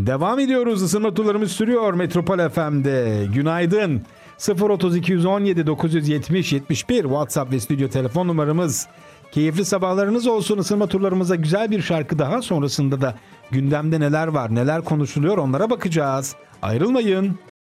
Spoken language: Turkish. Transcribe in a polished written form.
Devam ediyoruz. Isınma turlarımız sürüyor Metropol FM'de. Günaydın. 03217 970 71 WhatsApp ve stüdyo telefon numaramız. Keyifli sabahlarınız olsun. Isınma turlarımıza güzel bir şarkı daha, sonrasında da gündemde neler var, neler konuşuluyor onlara bakacağız. Ayrılmayın.